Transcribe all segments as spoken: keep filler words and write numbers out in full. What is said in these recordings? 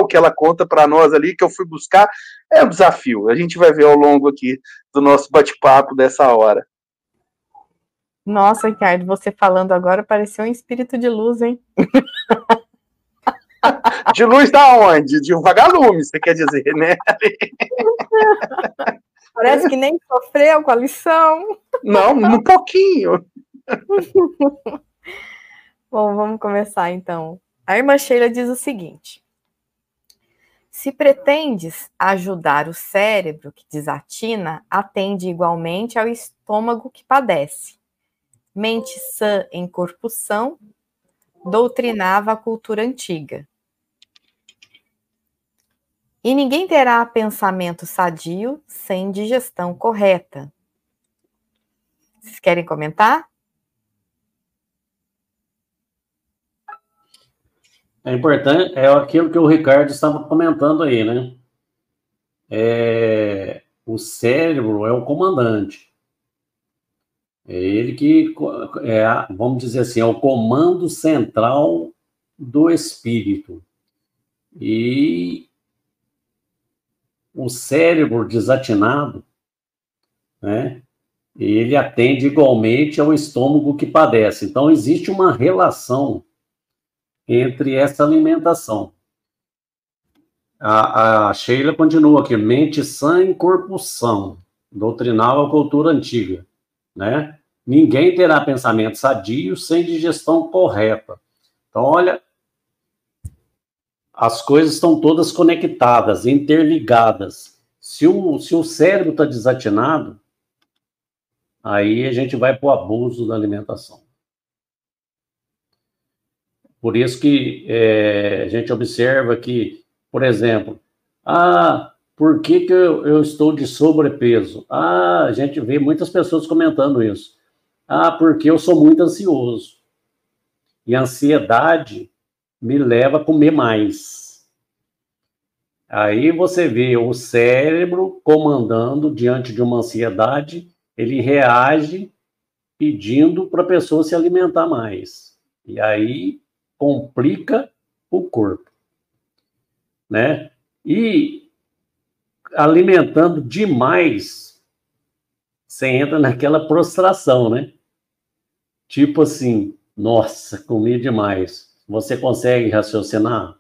ritual que ela conta para nós ali, que eu fui buscar, é um desafio. A gente vai ver ao longo aqui do nosso bate-papo dessa hora. Nossa, Ricardo, você falando agora pareceu um espírito de luz, hein? De luz da onde? De um vagalume, você quer dizer, né? Parece que nem sofreu com a lição. Não, um pouquinho. Bom, vamos começar então. A irmã Sheila diz o seguinte: se pretendes ajudar o cérebro que desatina, atende igualmente ao estômago que padece. Mente sã em corpo são, doutrinava a cultura antiga. E ninguém terá pensamento sadio sem digestão correta. Vocês querem comentar? É importante, é aquilo que o Ricardo estava comentando aí, né? É, o cérebro é o comandante. É ele que, é, vamos dizer assim, é o comando central do espírito. E o cérebro desatinado, né, ele atende igualmente ao estômago que padece. Então, existe uma relação entre essa alimentação. A, a Sheila continua aqui: mente sã em corpo são, doutrinava a cultura antiga, né? Ninguém terá pensamento sadio sem digestão correta. Então, olha, as coisas estão todas conectadas, interligadas. Se o, se o cérebro está desatinado, aí a gente vai para o abuso da alimentação. Por isso que é, a gente observa que, por exemplo, ah, por que, que eu, eu estou de sobrepeso? Ah, a gente vê muitas pessoas comentando isso. Ah, porque eu sou muito ansioso. E a ansiedade me leva a comer mais. Aí você vê o cérebro comandando diante de uma ansiedade, ele reage pedindo para a pessoa se alimentar mais. E aí complica o corpo, né? E alimentando demais, você entra naquela prostração, né? Tipo assim, nossa, comi demais. Você consegue raciocinar?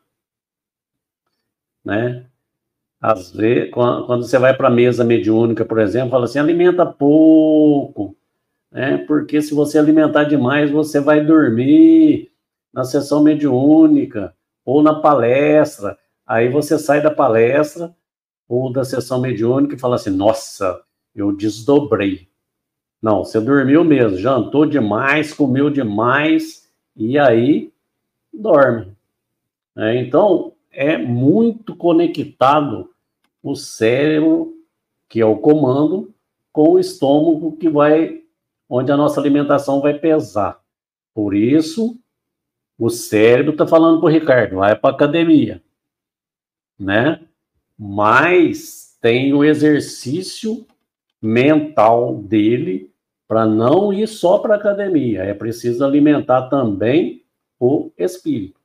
Né? Às vezes, quando você vai para a mesa mediúnica, por exemplo, fala assim, alimenta pouco, né? Porque se você alimentar demais, você vai dormir na sessão mediúnica ou na palestra. Aí você sai da palestra ou da sessão mediúnica e fala assim, nossa, eu desdobrei. Não, você dormiu mesmo, jantou demais, comeu demais, e aí dorme. É, então, é muito conectado o cérebro, que é o comando, com o estômago, que vai, onde a nossa alimentação vai pesar. Por isso, o cérebro está falando para o Ricardo, vai para a academia, né? Mas tem o exercício mental dele para não ir só para a academia. É preciso alimentar também o espírito,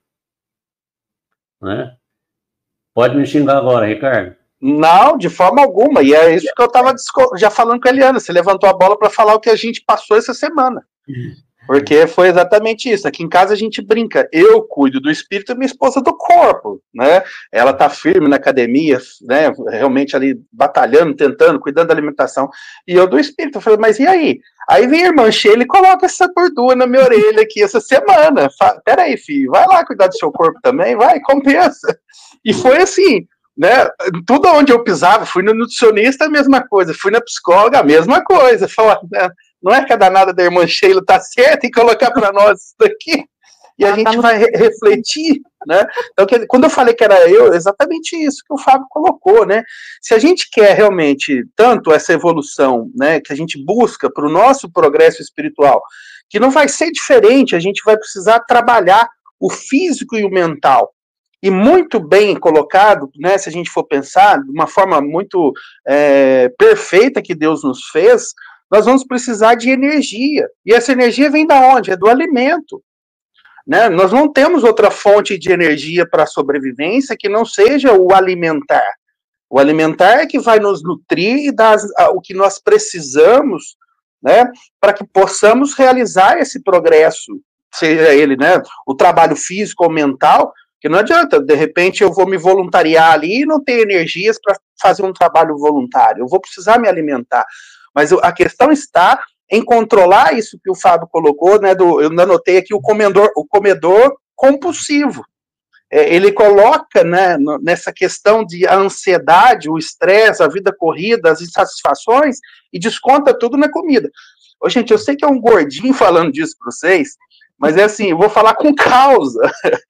né? Pode me xingar agora, Ricardo? Não, de forma alguma. E é isso que eu estava já falando com a Eliana. Você levantou a bola para falar o que a gente passou essa semana. Porque foi exatamente isso. Aqui em casa a gente brinca. Eu cuido do espírito e minha esposa do corpo, né? Ela tá firme na academia, né? Realmente ali batalhando, tentando, cuidando da alimentação. E eu do espírito. Eu falei, mas e aí? Aí vem a irmã Sheila e coloca essa bordura na minha orelha aqui essa semana. Fala, peraí, filho, vai lá cuidar do seu corpo também, vai, compensa. E foi assim, né? Tudo onde eu pisava, fui no nutricionista, a mesma coisa. Fui na psicóloga, a mesma coisa. Falar, né? Não é que a danada da irmã Sheila tá certa e colocar para nós isso daqui, e a ah, gente tá no... vai re refletir, né? Então, que, quando eu falei que era eu, exatamente isso que o Fábio colocou, né? Se a gente quer realmente tanto essa evolução, né, que a gente busca para o nosso progresso espiritual, que não vai ser diferente, a gente vai precisar trabalhar o físico e o mental. E muito bem colocado, né, se a gente for pensar, de uma forma muito é, perfeita que Deus nos fez, nós vamos precisar de energia. E essa energia vem da onde? É do alimento. né? Nós não temos outra fonte de energia para a sobrevivência que não seja o alimentar. O alimentar é que vai nos nutrir e dar o que nós precisamos, né, para que possamos realizar esse progresso, seja ele, né, o trabalho físico ou mental, que não adianta, de repente eu vou me voluntariar ali e não ter energias para fazer um trabalho voluntário, eu vou precisar me alimentar. Mas a questão está em controlar isso que o Fábio colocou, né, do, eu anotei aqui o comedor, o comedor compulsivo. É, ele coloca, né, nessa questão de a ansiedade, o estresse, a vida corrida, as insatisfações, e desconta tudo na comida. Ô, gente, eu sei que é um gordinho falando disso para vocês, mas é assim, eu vou falar com causa.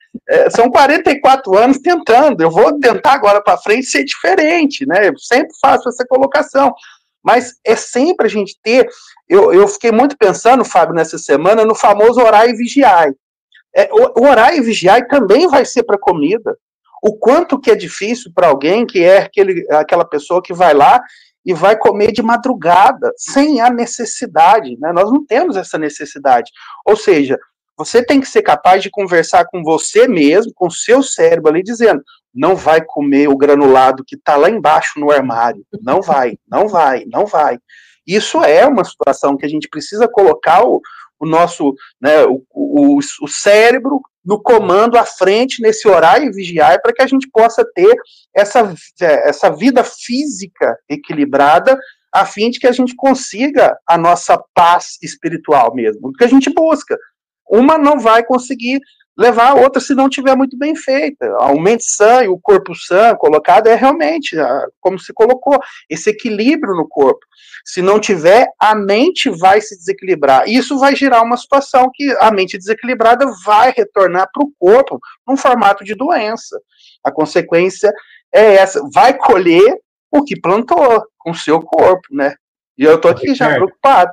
É, são quarenta e quatro anos tentando, eu vou tentar agora para frente ser diferente, né? Eu sempre faço essa colocação. Mas é sempre a gente ter... Eu, eu fiquei muito pensando, Fábio, nessa semana, no famoso orar e vigiar. É, o, o orar e vigiar também vai ser para comida. O quanto que é difícil para alguém que é aquele, aquela pessoa que vai lá e vai comer de madrugada, sem a necessidade, né? Nós não temos essa necessidade. Ou seja, você tem que ser capaz de conversar com você mesmo, com o seu cérebro ali, dizendo, não vai comer o granulado que está lá embaixo no armário. Não vai, não vai, não vai. Isso é uma situação que a gente precisa colocar o, o nosso, né, o, o, o cérebro no comando à frente, nesse orar e vigiar, para que a gente possa ter essa, essa vida física equilibrada, a fim de que a gente consiga a nossa paz espiritual mesmo, o que a gente busca. Uma não vai conseguir levar a outra se não tiver muito bem feita. A mente sã e o corpo sã colocado é realmente, como se colocou, esse equilíbrio no corpo. Se não tiver, a mente vai se desequilibrar. E isso vai gerar uma situação que a mente desequilibrada vai retornar para o corpo num formato de doença. A consequência é essa. Vai colher o que plantou com o seu corpo, né? E eu estou aqui já preocupado.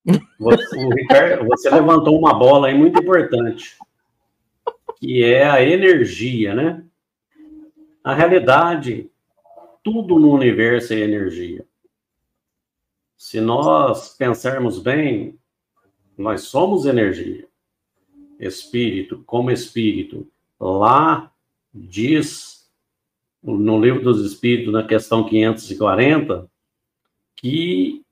Você, o Ricardo, você levantou uma bola aí muito importante, que é a energia, né? Na realidade, tudo no universo é energia. Se nós pensarmos bem, nós somos energia. Espírito, como espírito. Lá diz, no Livro dos Espíritos, na questão quinhentos e quarenta, que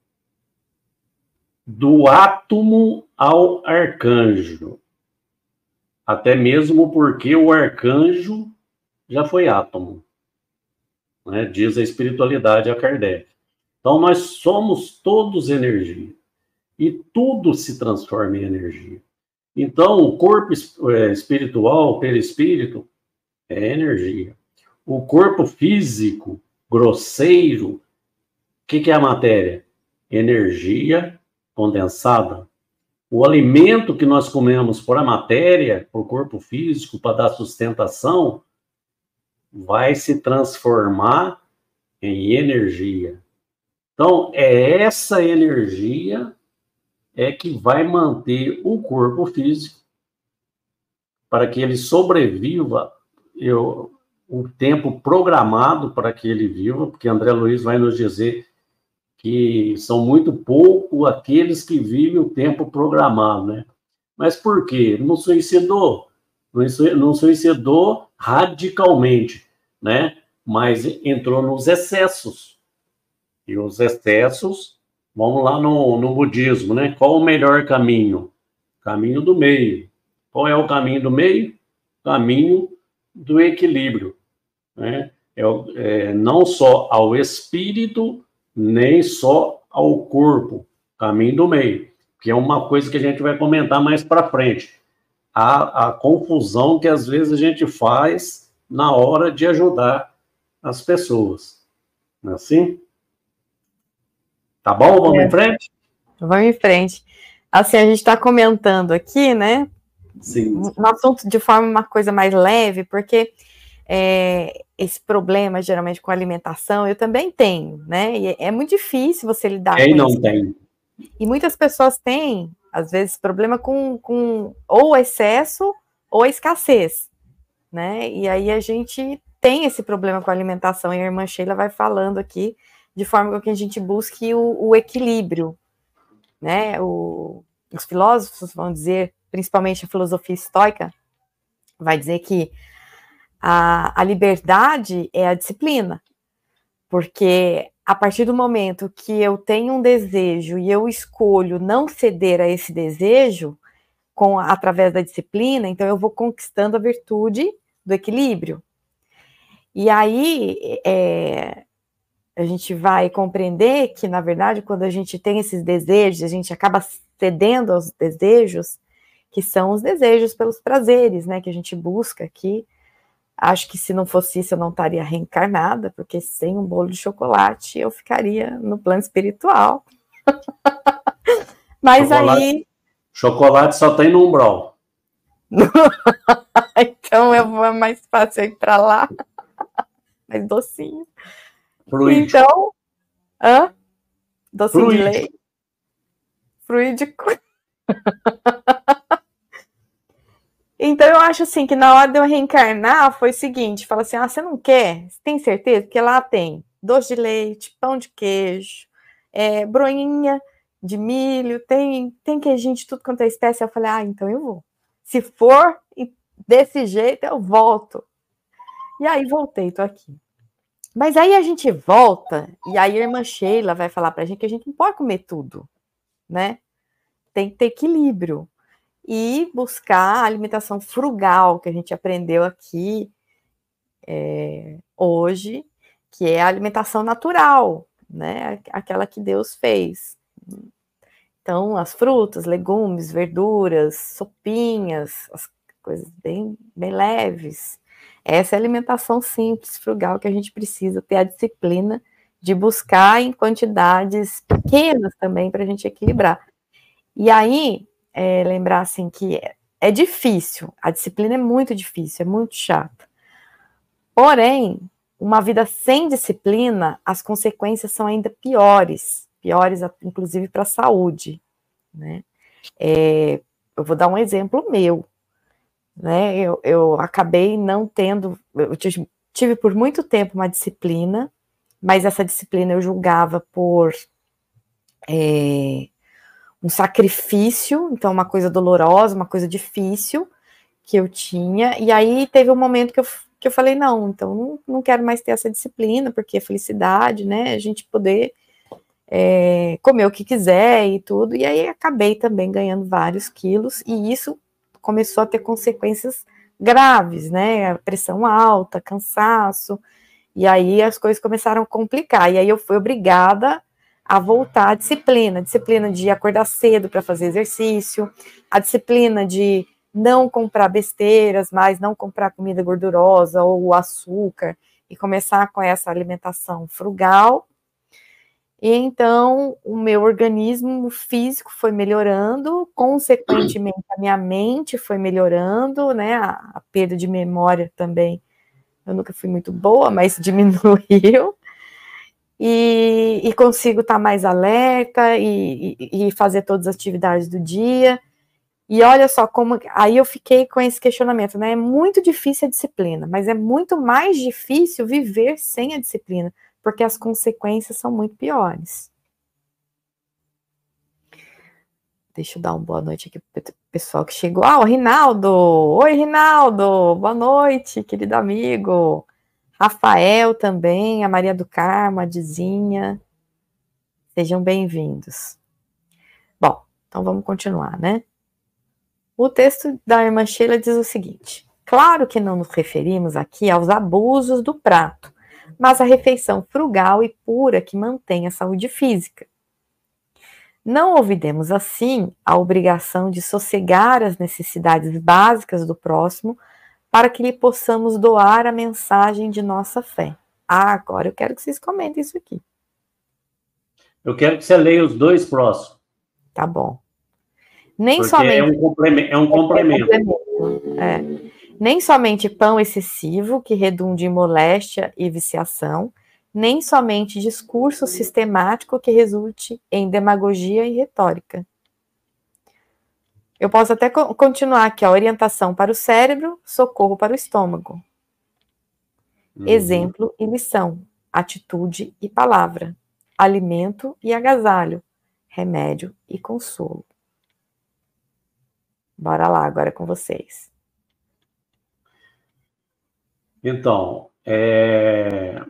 do átomo ao arcanjo. Até mesmo porque o arcanjo já foi átomo, né? Diz a espiritualidade a Kardec. Então, nós somos todos energia. E tudo se transforma em energia. Então, o corpo espiritual, perispírito, é energia. O corpo físico, grosseiro, o que, que é a matéria? Energia condensada. O alimento que nós comemos por a matéria, por corpo físico, para dar sustentação, vai se transformar em energia. Então, é essa energia é que vai manter o corpo físico para que ele sobreviva eu, o tempo programado para que ele viva, porque André Luiz vai nos dizer que são muito pouco aqueles que vivem o tempo programado, né? Mas por quê? Não suicidou, não suicidou radicalmente, né? Mas entrou nos excessos. E os excessos, vamos lá no, no budismo, né? Qual o melhor caminho? Caminho do meio. Qual é o caminho do meio? Caminho do equilíbrio, né? É, é, não só ao espírito, nem só ao corpo, caminho do meio, que é uma coisa que a gente vai comentar mais para frente. A, a confusão que às vezes a gente faz na hora de ajudar as pessoas. Não é assim? Tá bom? Vamos é. em frente? Vamos em frente. Assim, a gente está comentando aqui, né? Sim. Um assunto de forma uma coisa mais leve, porque é, esse problema, geralmente, com alimentação, eu também tenho, né? E é muito difícil você lidar Quem com não isso. tem? E muitas pessoas têm, às vezes, problema com, com ou excesso ou escassez, né? E aí a gente tem esse problema com a alimentação, e a irmã Sheila vai falando aqui, de forma que a gente busque o, o equilíbrio, né? O, os filósofos vão dizer, principalmente a filosofia estoica, vai dizer que a, a liberdade é a disciplina, porque a partir do momento que eu tenho um desejo e eu escolho não ceder a esse desejo, com, através da disciplina, então eu vou conquistando a virtude do equilíbrio. E aí, é, a gente vai compreender que, na verdade, quando a gente tem esses desejos, a gente acaba cedendo aos desejos, que são os desejos pelos prazeres, né, que a gente busca aqui. Acho que se não fosse isso, eu não estaria reencarnada, porque sem um bolo de chocolate, eu ficaria no plano espiritual. Mas chocolate, aí... Chocolate só tem no umbral. Então, eu vou mais fácil ir para lá. Mais docinho. Fluídico. Então, hã? Docinho Fluídico. de leite? Fluídico. Então, eu acho assim, que na hora de eu reencarnar, foi o seguinte, fala assim, ah, você não quer? Você tem certeza? Porque lá tem doce de leite, pão de queijo, é, broinha de milho, tem, tem queijinho de tudo quanto é espécie. Eu falei, ah, então eu vou. Se for desse jeito, eu volto. E aí, voltei, tô aqui. Mas aí a gente volta, e aí a irmã Sheila vai falar pra gente que a gente não pode comer tudo, né? Tem que ter equilíbrio. E buscar a alimentação frugal, que a gente aprendeu aqui é, hoje, que é a alimentação natural, né? Aquela que Deus fez. Então, as frutas, legumes, verduras, sopinhas, as coisas bem, bem leves. Essa é a alimentação simples, frugal, que a gente precisa ter a disciplina de buscar em quantidades pequenas também para a gente equilibrar. E aí, é, lembrar assim que é, é difícil, a disciplina é muito difícil, é muito chata. Porém, uma vida sem disciplina, as consequências são ainda piores, piores inclusive para a saúde, né? É, eu vou dar um exemplo meu. Né, eu, eu acabei não tendo, eu tive, tive por muito tempo uma disciplina, mas essa disciplina eu julgava por é, um sacrifício, então uma coisa dolorosa, uma coisa difícil que eu tinha, e aí teve um momento que eu, que eu falei, não, então não, não quero mais ter essa disciplina, porque é felicidade, né, a gente poder é, comer o que quiser e tudo, e aí acabei também ganhando vários quilos, e isso começou a ter consequências graves, né, pressão alta, cansaço, e aí as coisas começaram a complicar, e aí eu fui obrigada a voltar à disciplina, a disciplina de acordar cedo para fazer exercício, a disciplina de não comprar besteiras, mas não comprar comida gordurosa ou açúcar, e começar com essa alimentação frugal. E então, o meu organismo físico foi melhorando, consequentemente, a minha mente foi melhorando, né, a, a perda de memória também, eu nunca fui muito boa, mas diminuiu, e, e consigo estar mais alerta e, e, e fazer todas as atividades do dia, e olha só como, aí eu fiquei com esse questionamento, né, é muito difícil a disciplina, mas é muito mais difícil viver sem a disciplina, porque as consequências são muito piores. Deixa eu dar uma boa noite aqui para o pessoal que chegou. Ah, o Rinaldo! Oi, Rinaldo! Boa noite, querido amigo. Rafael também, a Maria do Carmo, a Dizinha. Sejam bem-vindos. Bom, então vamos continuar, né? O texto da irmã Sheila diz o seguinte: claro que não nos referimos aqui aos abusos do prato, mas a refeição frugal e pura que mantém a saúde física. Não olvidemos, assim, a obrigação de sossegar as necessidades básicas do próximo para que lhe possamos doar a mensagem de nossa fé. Ah, agora eu quero que vocês comentem isso aqui. Eu quero que você leia os dois próximos. Tá bom. Nem Porque somente... é um complemento. É um complemento. É um complemento. É. Nem somente pão excessivo, que redunde em moléstia e viciação, nem somente discurso sistemático que resulte em demagogia e retórica. Eu posso até co- continuar aqui, ó, orientação para o cérebro, socorro para o estômago. Uhum. Exemplo e lição, atitude e palavra, alimento e agasalho, remédio e consolo. Bora lá, agora com vocês. Então, é...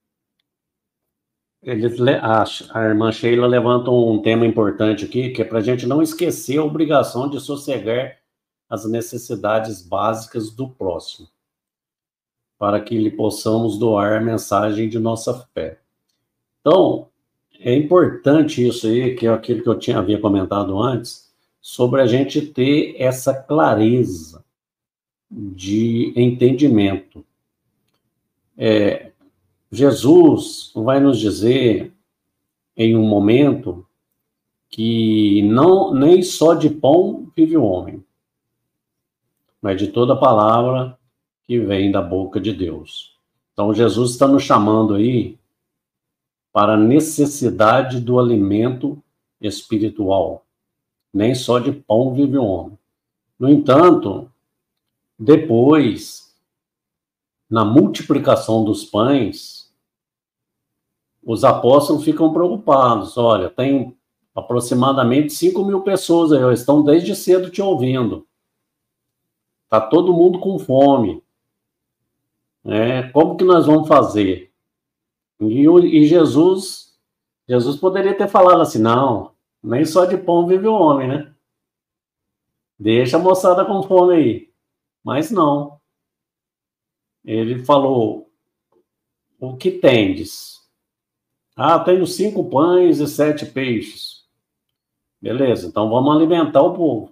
Eles, a, a irmã Sheila levanta um tema importante aqui, que é para a gente não esquecer a obrigação de sossegar as necessidades básicas do próximo, para que lhe possamos doar a mensagem de nossa fé. Então, é importante isso aí, que é aquilo que eu tinha, havia comentado antes, sobre a gente ter essa clareza de entendimento. É, Jesus vai nos dizer, em um momento, que não, nem só de pão vive o homem, mas de toda palavra que vem da boca de Deus. Então, Jesus está nos chamando aí para a necessidade do alimento espiritual. Nem só de pão vive o homem. No entanto, depois, na multiplicação dos pães, os apóstolos ficam preocupados. Olha, tem aproximadamente cinco mil pessoas aí, estão desde cedo te ouvindo. Está todo mundo com fome. É, como que nós vamos fazer? E, e Jesus, Jesus poderia ter falado assim, não, nem só de pão vive o homem, né? Deixa a moçada com fome aí. Mas não. Ele falou, o que tendes? Ah, tenho cinco pães e sete peixes. Beleza, então vamos alimentar o povo.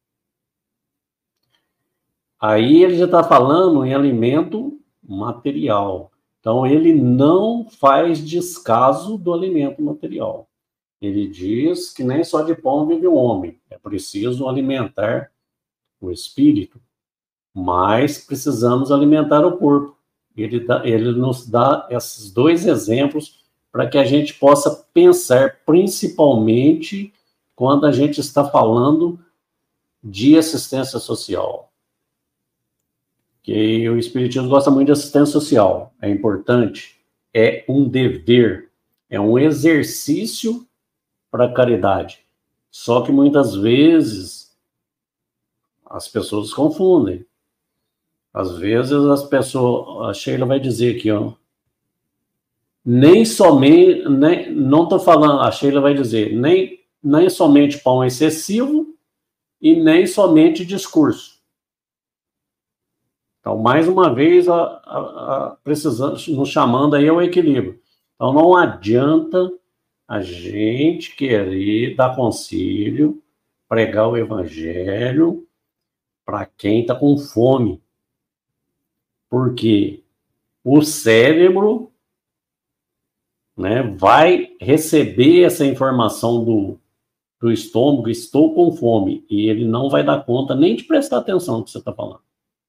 Aí ele já está falando em alimento material. Então ele não faz descaso do alimento material. Ele diz que nem só de pão vive o homem. É preciso alimentar o espírito, mas precisamos alimentar o corpo. Ele, dá, ele nos dá esses dois exemplos para que a gente possa pensar, principalmente quando a gente está falando de assistência social. Que o Espiritismo gosta muito de assistência social. É importante, é um dever, é um exercício para a caridade. Só que muitas vezes as pessoas confundem. Às vezes as pessoas, a Sheila vai dizer aqui, ó, nem somente, nem, não estou falando, a Sheila vai dizer, nem, nem somente pão excessivo e nem somente discurso. Então, mais uma vez, a, a, a, precisamos, nos chamando aí ao equilíbrio. Então, não adianta a gente querer dar conselho, pregar o evangelho para quem está com fome. Porque o cérebro, né, vai receber essa informação do, do estômago, estou com fome, e ele não vai dar conta nem de prestar atenção no que você está falando.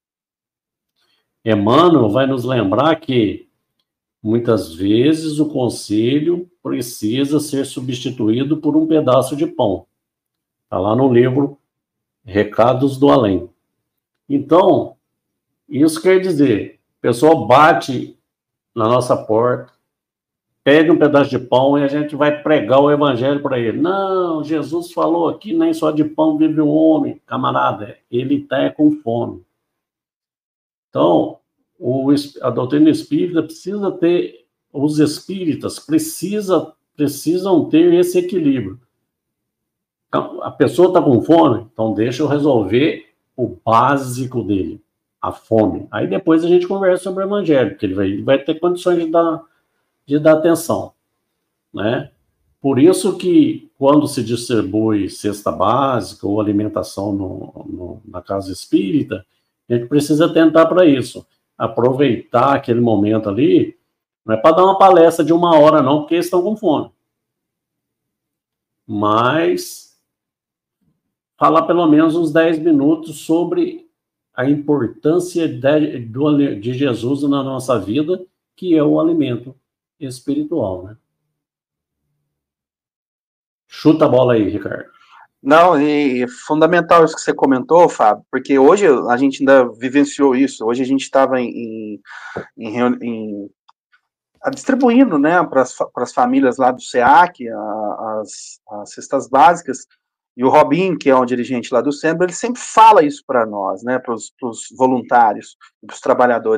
Emmanuel vai nos lembrar que, muitas vezes, o conselho precisa ser substituído por um pedaço de pão. Está lá no livro Recados do Além. Então, isso quer dizer, a pessoa bate na nossa porta, pede um pedaço de pão e a gente vai pregar o evangelho para ele. Não, Jesus falou aqui, nem só de pão vive o homem. Camarada, ele está com fome. Então, o, a doutrina espírita precisa ter, os espíritas precisa, precisam ter esse equilíbrio. A pessoa está com fome, então deixa eu resolver o básico dele, a fome. Aí depois a gente conversa sobre o evangelho, porque ele vai, ele vai ter condições de dar, de dar atenção, né? Por isso que, quando se distribui cesta básica ou alimentação no, no, na casa espírita, a gente precisa tentar para isso. Aproveitar aquele momento ali, não é para dar uma palestra de uma hora, não, porque eles estão com fome. Mas falar pelo menos uns dez minutos sobre a importância de, do, de Jesus na nossa vida, que é o alimento espiritual, né? Chuta a bola aí, Ricardo. Não, e é fundamental isso que você comentou, Fábio, porque hoje a gente ainda vivenciou isso. Hoje a gente estava em, em, em, em distribuindo, né, para as famílias lá do SEAC, a, as, as cestas básicas, e o Robin, que é um dirigente lá do centro, ele sempre fala isso para nós, né, para os voluntários, para os trabalhadores.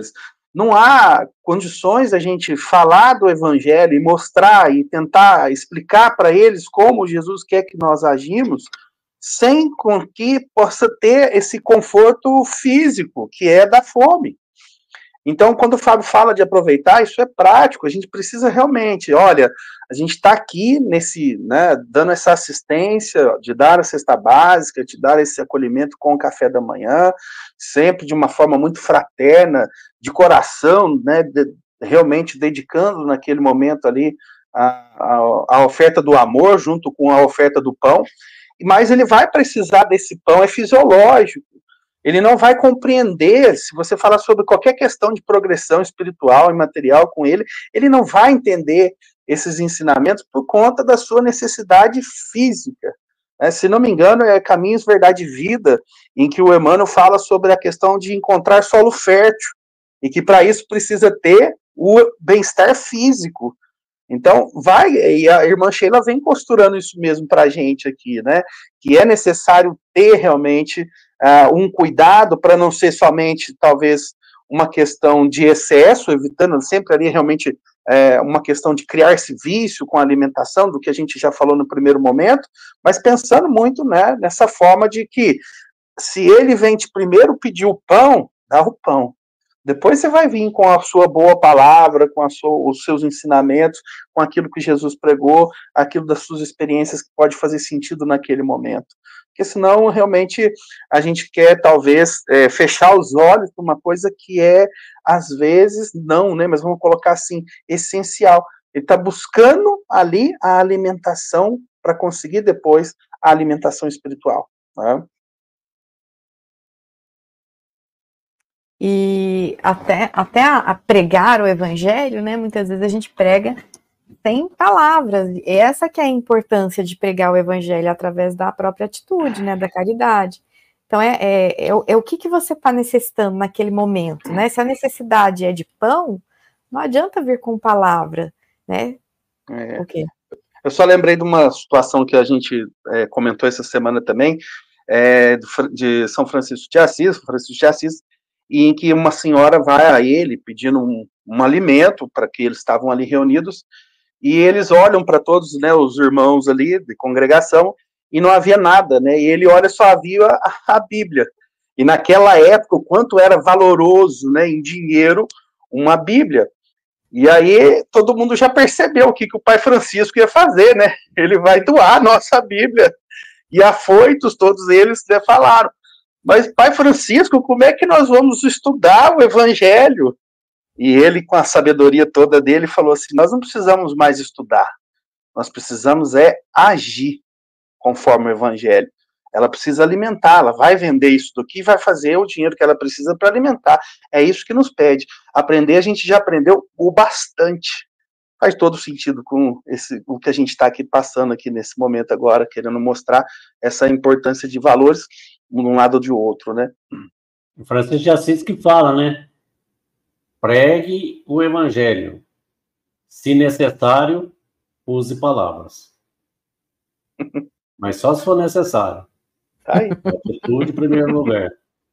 não há condições da gente falar do evangelho e mostrar e tentar explicar para eles como Jesus quer que nós agimos, sem com que possa ter esse conforto físico, que é da fome. Então, quando o Fábio fala de aproveitar, isso é prático, a gente precisa realmente, olha, a gente está aqui nesse, né, dando essa assistência, de dar a cesta básica, de dar esse acolhimento com o café da manhã, sempre de uma forma muito fraterna, de coração, né, de, realmente dedicando naquele momento ali a, a, a oferta do amor junto com a oferta do pão, mas ele vai precisar desse pão, é fisiológico. Ele não vai compreender, se você falar sobre qualquer questão de progressão espiritual e material com ele, ele não vai entender esses ensinamentos por conta da sua necessidade física. É, se não me engano, é Caminhos, Verdade e Vida, em que o Emmanuel fala sobre a questão de encontrar solo fértil, e que para isso precisa ter o bem-estar físico. Então, vai, e a irmã Sheila vem costurando isso mesmo para a gente aqui, né, que é necessário ter realmente uh, um cuidado para não ser somente, talvez, uma questão de excesso, evitando sempre ali realmente é, uma questão de criar esse vício com a alimentação, do que a gente já falou no primeiro momento, mas pensando muito, né, nessa forma de que, se ele vem te primeiro pedir o pão, dá o pão. Depois você vai vir com a sua boa palavra, com a sua, os seus ensinamentos, com aquilo que Jesus pregou, aquilo das suas experiências que pode fazer sentido naquele momento. Porque senão, realmente, a gente quer, talvez, é, fechar os olhos para uma coisa que é, às vezes, não, né? Mas vamos colocar assim, essencial. Ele está buscando ali a alimentação para conseguir depois a alimentação espiritual, né? E até, até a, a pregar o evangelho, né, muitas vezes a gente prega sem palavras, e essa que é a importância de pregar o evangelho através da própria atitude, né, da caridade. Então, é, é, é, é o que, que você está necessitando naquele momento, né, se a necessidade é de pão, não adianta vir com palavra, né. É. O quê? Eu só lembrei de uma situação que a gente é, comentou essa semana também, é, de São Francisco de Assis, Francisco de Assis, em que uma senhora vai a ele pedindo um, um alimento para que eles estavam ali reunidos, e eles olham para todos, né, os irmãos ali de congregação, e não havia nada, né, e ele olha, só havia a, a Bíblia, e naquela época o quanto era valoroso, né, em dinheiro, uma Bíblia, e aí todo mundo já percebeu o que, que o pai Francisco ia fazer, né, ele vai doar a nossa Bíblia, e afoitos todos eles, né, falaram, mas, pai Francisco, como é que nós vamos estudar o evangelho? E ele, com a sabedoria toda dele, falou assim, nós não precisamos mais estudar, nós precisamos é agir conforme o evangelho. Ela precisa alimentar, ela vai vender isso daqui e vai fazer o dinheiro que ela precisa para alimentar. É isso que nos pede. Aprender, a gente já aprendeu o bastante. Faz todo sentido com esse, o que a gente está aqui passando aqui nesse momento agora, querendo mostrar essa importância de valores de um lado ou de outro, né? O Francisco de Assis que fala, né? Pregue o evangelho. Se necessário, use palavras. Mas só se for necessário. Tá aí. Atitude em primeiro lugar.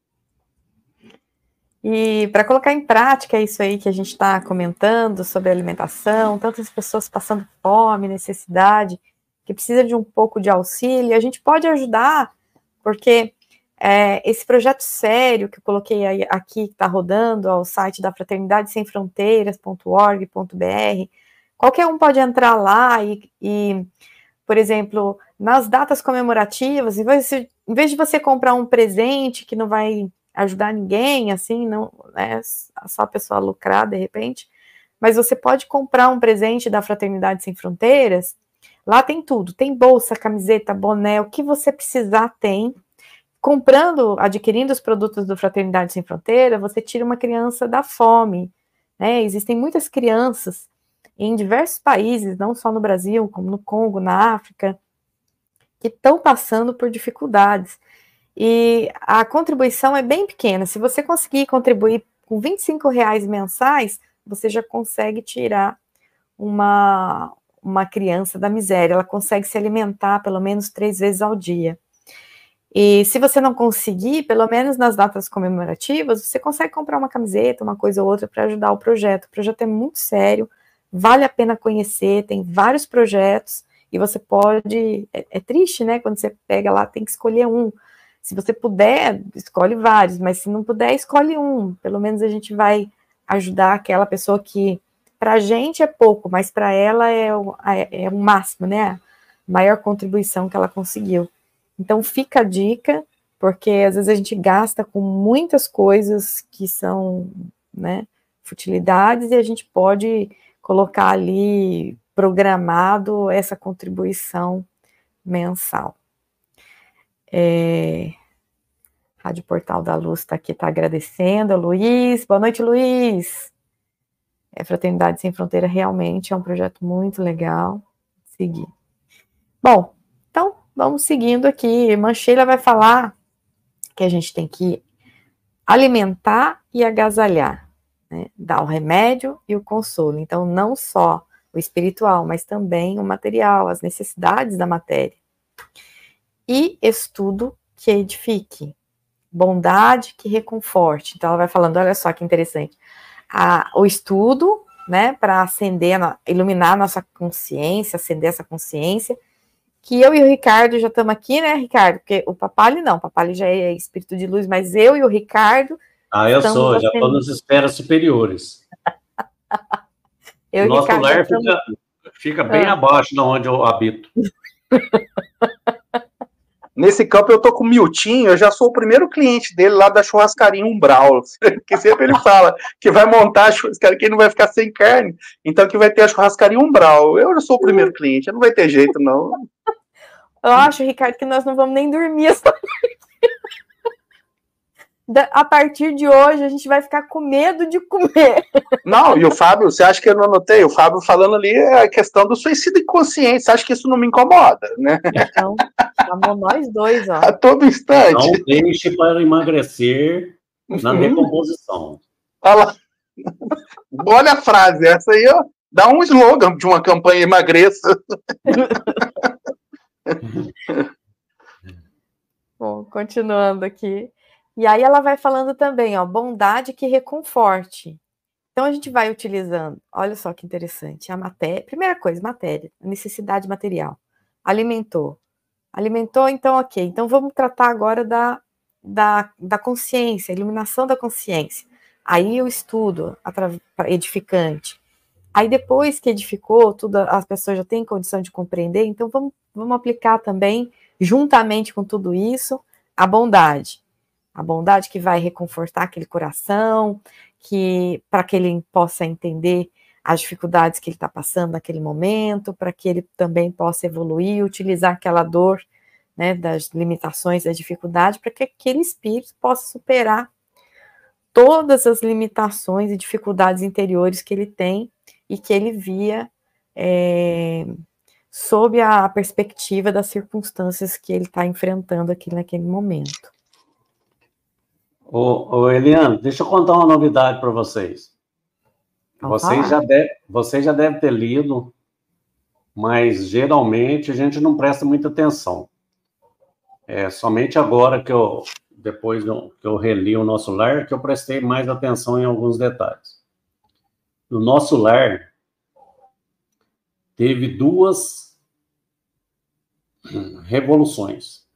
E para colocar em prática isso aí que a gente está comentando sobre alimentação, tantas pessoas passando fome, necessidade, que precisa de um pouco de auxílio, a gente pode ajudar, porque é, esse projeto sério que eu coloquei aí, aqui, que está rodando ao site da fraternidade sem fronteiras ponto org ponto br, qualquer um pode entrar lá e, e, por exemplo, nas datas comemorativas, em vez de, em vez de você comprar um presente que não vai ajudar ninguém, assim, não é só a pessoa lucrar de repente, mas você pode comprar um presente da Fraternidade Sem Fronteiras, lá tem tudo, tem bolsa, camiseta, boné, o que você precisar tem. Comprando, adquirindo os produtos do Fraternidade Sem Fronteira, você tira uma criança da fome, né? Existem muitas crianças em diversos países, não só no Brasil, como no Congo, na África, que estão passando por dificuldades. E a contribuição é bem pequena. Se você conseguir contribuir com vinte e cinco reais mensais, você já consegue tirar uma, uma criança da miséria. Ela consegue se alimentar pelo menos três vezes ao dia. E se você não conseguir, pelo menos nas datas comemorativas, você consegue comprar uma camiseta, uma coisa ou outra para ajudar o projeto. O projeto é muito sério, vale a pena conhecer, tem vários projetos, e você pode... É, é triste, né? Quando você pega lá, tem que escolher um. Se você puder, escolhe vários, mas se não puder, escolhe um. Pelo menos a gente vai ajudar aquela pessoa que, para a gente é pouco, mas para ela é o, é, é o máximo, né? A maior contribuição que ela conseguiu. Então fica a dica, porque às vezes a gente gasta com muitas coisas que são, né, futilidades, e a gente pode colocar ali programado essa contribuição mensal. É... Rádio Portal da Luz está aqui, está agradecendo. Luiz, boa noite, Luiz. É, Fraternidade Sem Fronteira realmente é um projeto muito legal. Seguir. Bom, então vamos seguindo aqui. Irmã Sheila vai falar que a gente tem que alimentar e agasalhar, né? Dar o remédio e o consolo. Então, não só o espiritual, mas também o material, as necessidades da matéria. E estudo que edifique, bondade que reconforte. Então, ela vai falando, olha só que interessante, a, o estudo, né, para acender, iluminar a nossa consciência, acender essa consciência, que eu e o Ricardo já estamos aqui, né, Ricardo? Porque o Papali não, o Papali já é espírito de luz, mas eu e o Ricardo... Ah, eu sou, já estou nas esferas superiores. eu o nosso lar estamos... fica, fica bem ah. abaixo de onde eu habito. Nesse campo eu tô com o Miltinho, eu já sou o primeiro cliente dele lá da churrascaria Umbral, que sempre ele fala que vai montar a churrascaria, que ele não vai ficar sem carne, então que vai ter a churrascaria Umbral. Eu já sou o primeiro cliente, não vai ter jeito, não. Eu acho, Ricardo, que nós não vamos nem dormir essa noite. A partir de hoje, a gente vai ficar com medo de comer. Não, e o Fábio, você acha que eu não notei? O Fábio falando ali é a questão do suicídio inconsciente. Você acha que isso não me incomoda, né? Então, chamou nós dois, ó. A todo instante. Não deixe para emagrecer na decomposição. Olha lá. Olha a frase, essa aí, ó. Dá um slogan de uma campanha emagreça. Bom, continuando aqui. E aí ela vai falando também, ó, bondade que reconforte. Então a gente vai utilizando, olha só que interessante, a matéria, primeira coisa, matéria, a necessidade material. Alimentou. Alimentou, então ok. Então vamos tratar agora da, da, da consciência, iluminação da consciência. Aí eu estudo, edificante. Aí depois que edificou, tudo, as pessoas já têm condição de compreender, então vamos, vamos aplicar também, juntamente com tudo isso, a bondade. A bondade que vai reconfortar aquele coração, que para que ele possa entender as dificuldades que ele está passando naquele momento, para que ele também possa evoluir, utilizar aquela dor, né, das limitações, da dificuldade, para que aquele espírito possa superar todas as limitações e dificuldades interiores que ele tem e que ele via é, sob a perspectiva das circunstâncias que ele está enfrentando aqui naquele momento. Ô, ô Eliane, deixa eu contar uma novidade para vocês. Vocês já, deve, vocês já devem ter lido, mas geralmente a gente não presta muita atenção. É somente agora que eu, depois que eu reli o nosso lar, que eu prestei mais atenção em alguns detalhes. No nosso lar, teve duas revoluções.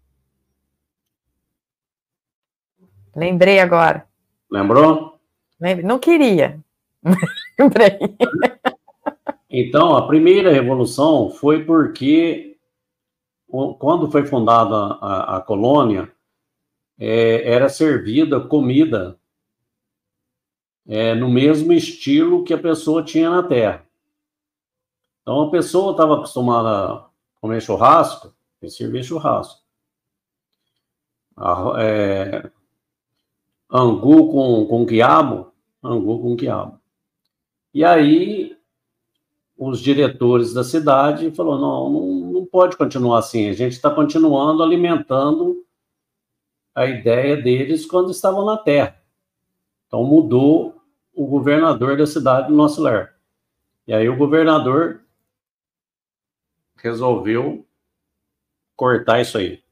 Lembrei agora. Lembrou? Lembrei. Não queria. Lembrei. Então, a primeira revolução foi porque, quando foi fundada a, a colônia, é, era servida comida é, no mesmo estilo que a pessoa tinha na Terra. Então, a pessoa estava acostumada a comer churrasco e servir churrasco. A, é, angu com, com quiabo, angu com quiabo. E aí, os diretores da cidade falaram, não, não, não pode continuar assim, a gente está continuando alimentando a ideia deles quando estavam na Terra. Então, mudou o governador da cidade do nosso lar. E aí, o governador resolveu cortar isso aí.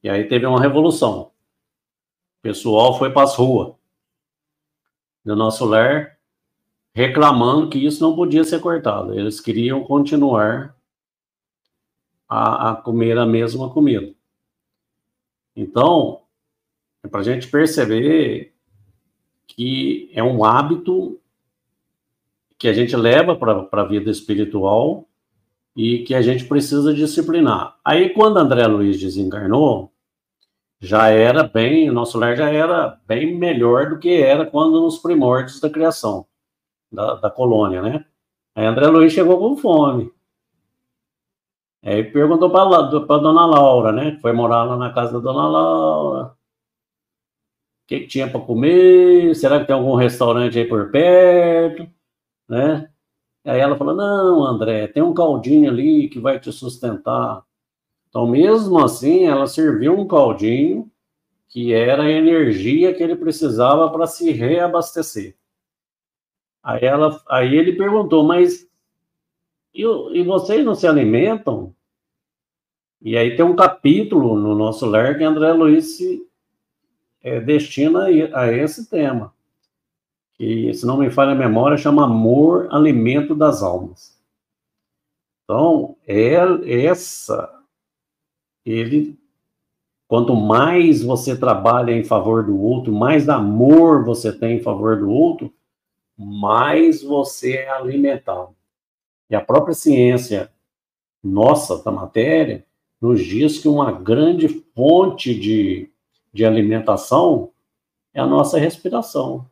E aí teve uma revolução. O pessoal foi para as ruas do nosso lar reclamando que isso não podia ser cortado. Eles queriam continuar a, a comer a mesma comida. Então, é para a gente perceber que é um hábito que a gente leva para a vida espiritual e que a gente precisa disciplinar. Aí, quando André Luiz desencarnou, já era bem, o nosso lar já era bem melhor do que era quando nos primórdios da criação, da, da colônia, né? Aí André Luiz chegou com fome. Aí perguntou para a dona Laura, né? Foi morar lá na casa da dona Laura. O que, que tinha para comer? Será que tem algum restaurante aí por perto? Né? Aí ela falou, não, André, tem um caldinho ali que vai te sustentar. Então, mesmo assim, ela serviu um caldinho que era a energia que ele precisava para se reabastecer. Aí, ela, aí ele perguntou, mas e, e vocês não se alimentam? E aí tem um capítulo no nosso lar que André Luiz se é, destina a esse tema, que, se não me falha a memória, chama Amor, Alimento das Almas. Então, é essa, ele, quanto mais você trabalha em favor do outro, mais amor você tem em favor do outro, mais você é alimentado. E a própria ciência nossa da matéria nos diz que uma grande fonte de, de alimentação é a nossa respiração.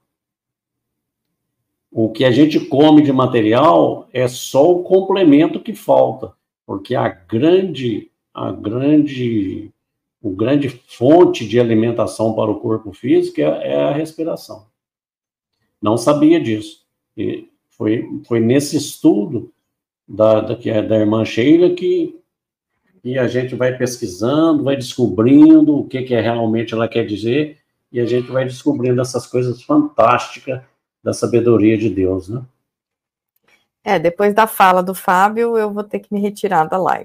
O que a gente come de material é só o complemento que falta, porque a grande, a grande, o grande fonte de alimentação para o corpo físico é, é a respiração. Não sabia disso. E foi, foi nesse estudo da, da, da irmã Sheila que, que a gente vai pesquisando, vai descobrindo o que, que é realmente ela quer dizer, e a gente vai descobrindo essas coisas fantásticas da sabedoria de Deus, né? É, depois da fala do Fábio, eu vou ter que me retirar da live.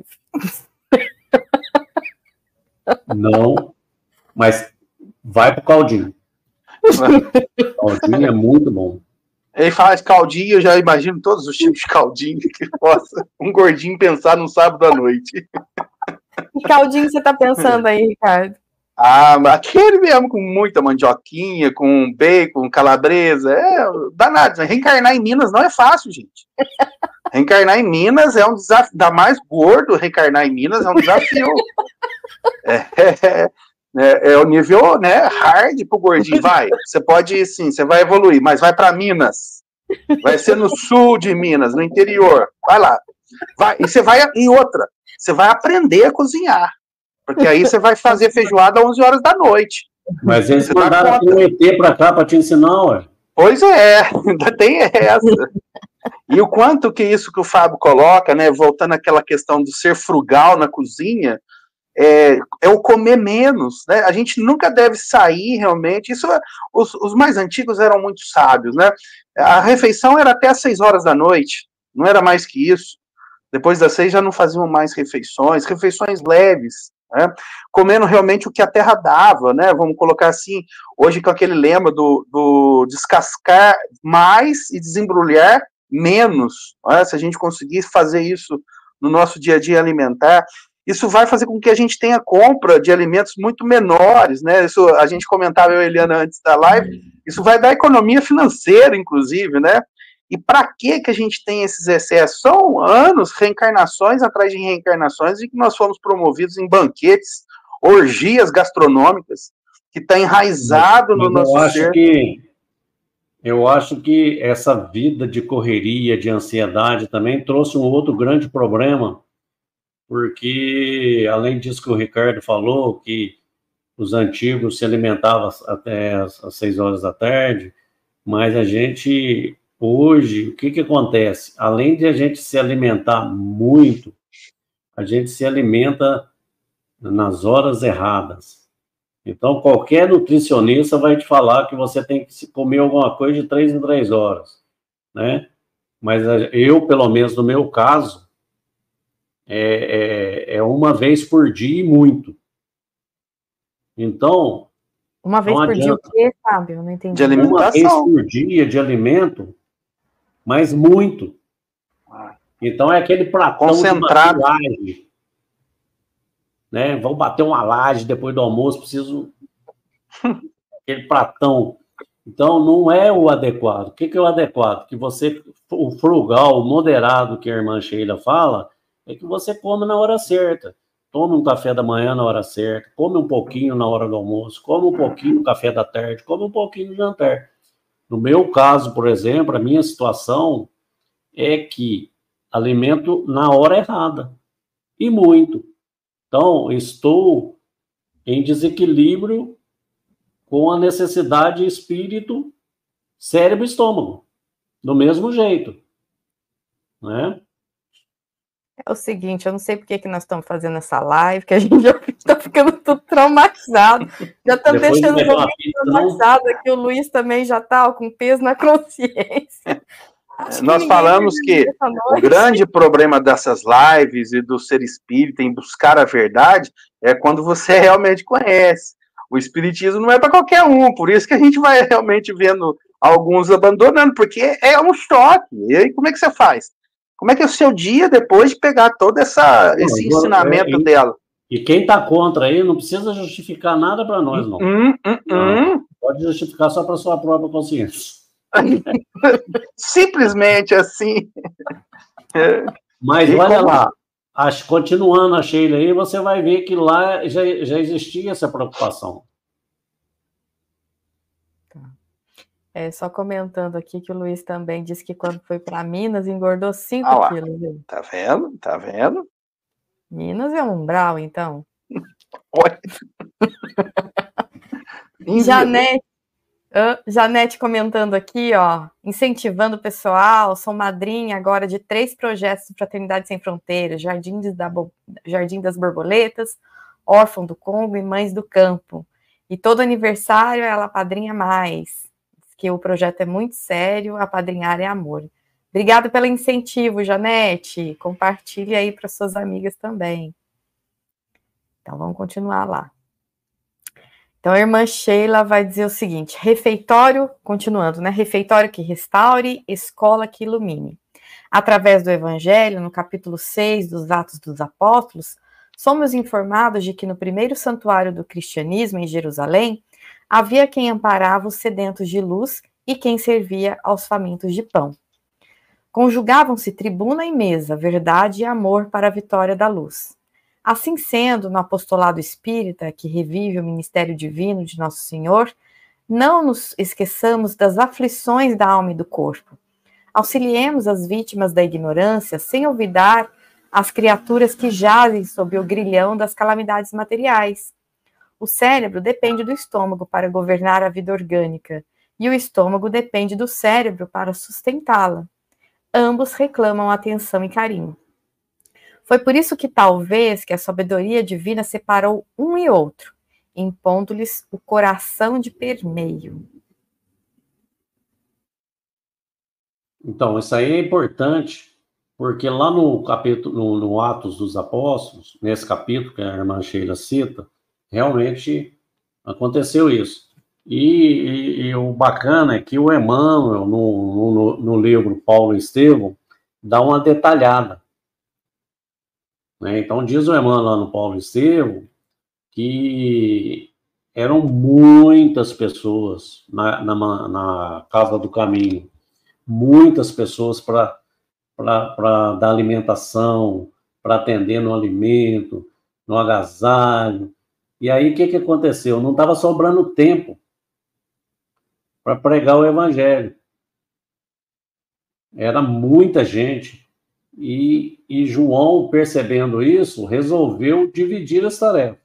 Não, mas vai pro caldinho. Caldinho é muito bom. Ele faz caldinho, eu já imagino todos os tipos de caldinho que possa um gordinho pensar num sábado à noite. Que caldinho você tá pensando aí, Ricardo? Ah, aquele mesmo, com muita mandioquinha, com bacon, calabresa, é danado. Reencarnar em Minas não é fácil, gente. Reencarnar em Minas é um desafio, ainda mais gordo, reencarnar em Minas é um desafio. É, é, é, é o nível, né, hard pro gordinho. Vai, você pode, sim, você vai evoluir, mas vai para Minas. Vai ser no sul de Minas, no interior. Vai lá. Vai, e você vai, e outra, você vai aprender a cozinhar. Porque aí você vai fazer feijoada às onze horas da noite. Mas eles mandaram aqui um E T para cá para te ensinar, ué. Pois é, ainda tem essa. E o quanto que isso que o Fábio coloca, né, voltando àquela questão do ser frugal na cozinha, é, é o comer menos, né? A gente nunca deve sair realmente. Isso, os, os mais antigos eram muito sábios, né? A refeição era até às seis horas da noite, não era mais que isso. Depois das seis já não faziam mais refeições, refeições leves. Né? Comendo realmente o que a terra dava, né? Vamos colocar assim, hoje com aquele lema do, do descascar mais e desembrulhar menos, né? Se a gente conseguir fazer isso no nosso dia a dia alimentar, isso vai fazer com que a gente tenha compra de alimentos muito menores, né? Isso a gente comentava, eu e a Eliana, antes da live, isso vai dar economia financeira, inclusive, né? E para que que a gente tem esses excessos? São anos, reencarnações atrás de reencarnações, e que nós fomos promovidos em banquetes, orgias gastronômicas, que está enraizado no nosso eu acho ser. Que, eu acho que essa vida de correria, de ansiedade também trouxe um outro grande problema, porque, além disso que o Ricardo falou, que os antigos se alimentavam até as, as seis horas da tarde, mas a gente... Hoje, o que que acontece? Além de a gente se alimentar muito, a gente se alimenta nas horas erradas. Então, qualquer nutricionista vai te falar que você tem que comer alguma coisa de três em três horas, né? Mas eu, pelo menos no meu caso, é, é, é uma vez por dia e muito. Então, uma vez por dia o quê, Fábio? Não entendi. De alimentação. Uma vez por dia de alimento, mas muito. Então, é aquele pratão concentrado. de laje. Né? Vou bater uma laje depois do almoço, preciso... aquele pratão. Então, não é o adequado. O que é o adequado? Que você, o frugal, o moderado que a irmã Sheila fala, é que você come na hora certa. Tome um café da manhã na hora certa, come um pouquinho na hora do almoço, come um pouquinho no café da tarde, come um pouquinho no jantar. No meu caso, por exemplo, a minha situação é que alimento na hora errada. E muito. Então, estou em desequilíbrio com a necessidade espírito, cérebro e estômago. Do mesmo jeito. Né? É o seguinte, eu não sei por que que nós estamos fazendo essa live, que a gente já está ficando tudo traumatizado. Já estamos deixando o Luiz traumatizado aqui. O Luiz também já está com peso na consciência. Acho Nós que falamos que o grande problema dessas lives e do ser espírita em buscar a verdade é quando você realmente conhece. O espiritismo não é para qualquer um, por isso que a gente vai realmente vendo alguns abandonando, porque é um choque. E aí, como é que você faz? Como é que é o seu dia depois de pegar todo essa, não, esse ensinamento é, e, dela? E quem está contra aí não precisa justificar nada para nós, não. Hum, hum, não. Hum. Pode justificar só para sua própria consciência. Simplesmente assim. Mas e olha como... lá, acho, continuando a Sheila aí, você vai ver que lá já, já existia essa preocupação. É, só comentando aqui que o Luiz também disse que quando foi para Minas engordou cinco ah, quilos. Viu? Tá vendo? Tá vendo? Minas é um umbral, então. Olha. Janete, uh, Janete comentando aqui, ó, incentivando o pessoal, sou madrinha agora de três projetos de Fraternidade Sem Fronteiras, Jardim, da Bo... Jardim das Borboletas, Órfão do Congo e Mães do Campo. E todo aniversário ela padrinha mais. Que o projeto é muito sério, apadrinhar é amor. Obrigada pelo incentivo, Janete. Compartilhe aí para suas amigas também. Então, vamos continuar lá. Então, a irmã Sheila vai dizer o seguinte, refeitório, continuando, né? Refeitório que restaure, escola que ilumine. Através do Evangelho, no capítulo seis dos Atos dos Apóstolos, somos informados de que no primeiro santuário do cristianismo, em Jerusalém, havia quem amparava os sedentos de luz e quem servia aos famintos de pão. Conjugavam-se tribuna e mesa, verdade e amor para a vitória da luz. Assim sendo, no apostolado espírita, que revive o ministério divino de Nosso Senhor, não nos esqueçamos das aflições da alma e do corpo. Auxiliemos as vítimas da ignorância, sem olvidar as criaturas que jazem sob o grilhão das calamidades materiais. O cérebro depende do estômago para governar a vida orgânica, e o estômago depende do cérebro para sustentá-la. Ambos reclamam atenção e carinho. Foi por isso que talvez que a sabedoria divina separou um e outro, impondo-lhes o coração de permeio. Então, isso aí é importante, porque lá no capítulo, no, no Atos dos Apóstolos, nesse capítulo que a irmã Sheila cita, realmente aconteceu isso. E, e, e o bacana é que o Emmanuel, no, no, no livro Paulo e Estevão, dá uma detalhada. Né? Então, diz o Emmanuel lá no Paulo e Estevão que eram muitas pessoas na, na, na Casa do Caminho, muitas pessoas para dar alimentação, para atender no alimento, no agasalho. E aí, o que, que aconteceu? Não estava sobrando tempo para pregar o evangelho. Era muita gente. E, e João, percebendo isso, resolveu dividir as tarefas.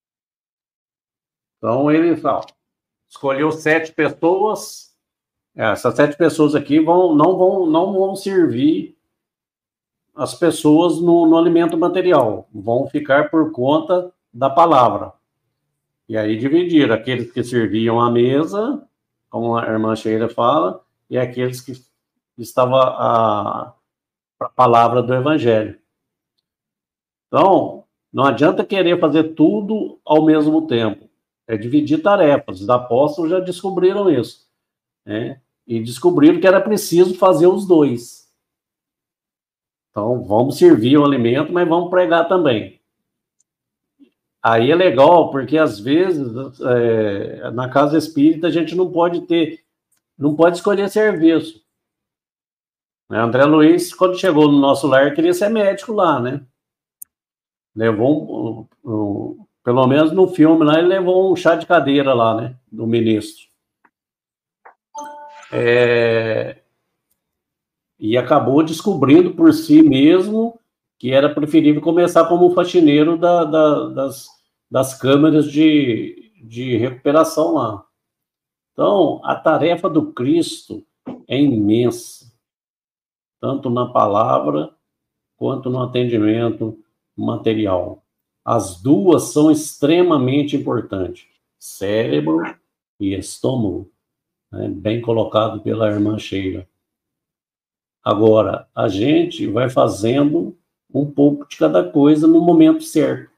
Então, ele ó, escolheu sete pessoas. Essas sete pessoas aqui vão, não, vão, não vão servir as pessoas no, no alimento material. Vão ficar por conta da palavra. E aí dividiram aqueles que serviam à mesa, como a irmã Sheila fala, e aqueles que estavam a, a palavra do evangelho. Então, não adianta querer fazer tudo ao mesmo tempo. é dividir tarefas. Os apóstolos já descobriram isso, né? E descobriram que era preciso fazer os dois. Então, vamos servir o alimento, mas vamos pregar também. Aí é legal, porque às vezes, é, na casa espírita, a gente não pode ter, não pode escolher serviço. André Luiz, quando chegou no nosso lar, queria ser médico lá, né? Levou, um, um, pelo menos no filme lá, ele levou um chá de cadeira lá, né? Do ministro. É, e acabou descobrindo por si mesmo que era preferível começar como faxineiro da, da, das, das câmeras de, de recuperação lá. Então, a tarefa do Cristo é imensa, tanto na palavra quanto no atendimento material. As duas são extremamente importantes, cérebro e estômago, né? Bem colocado pela irmã Sheila. Agora, a gente vai fazendo um pouco de cada coisa no momento certo.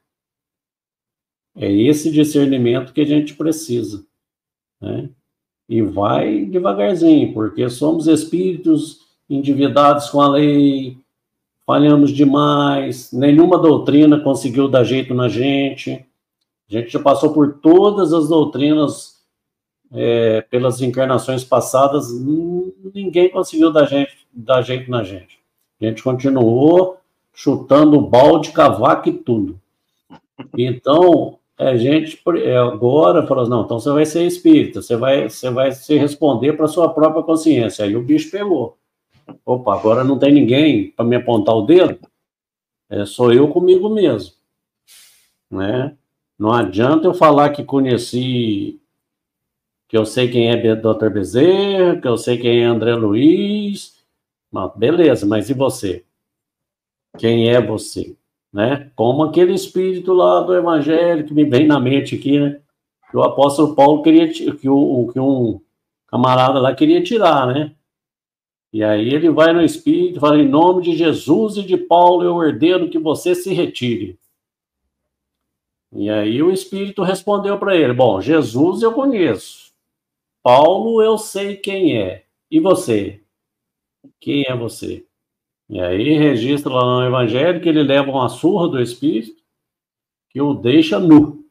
É esse discernimento que a gente precisa, né? E vai devagarzinho, porque somos espíritos endividados com a lei, falhamos demais, nenhuma doutrina conseguiu dar jeito na gente. A gente já passou por todas as doutrinas é, pelas encarnações passadas, ninguém conseguiu dar, gente, dar jeito na gente. A gente continuou chutando balde, cavaco e tudo. Então, a gente agora falou assim, não, então você vai ser espírita, você vai, você vai se responder para a sua própria consciência. Aí o bicho pegou. Opa, agora não tem ninguém para me apontar o dedo, é, sou eu comigo mesmo, né? Não adianta eu falar que conheci, que eu sei quem é doutor Bezerra, que eu sei quem é André Luiz, mas beleza, mas e você? Quem é você? Né? Como aquele espírito lá do Evangelho que me vem na mente aqui, né? Que o apóstolo Paulo queria, que, o, que um camarada lá queria tirar, né? E aí ele vai no Espírito e fala, em nome de Jesus e de Paulo, eu ordeno que você se retire. E aí o Espírito respondeu para ele, bom, Jesus eu conheço, Paulo eu sei quem é, e você? Quem é você? E aí registra lá no Evangelho que ele leva uma surra do Espírito que o deixa nu.